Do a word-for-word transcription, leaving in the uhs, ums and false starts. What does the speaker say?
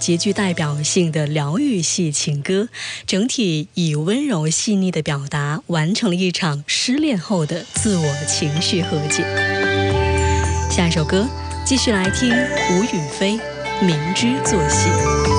极具代表性的疗愈系情歌，整体以温柔细腻的表达，完成了一场失恋后的自我情绪和解。下一首歌，继续来听吴雨霏《明知作戏》。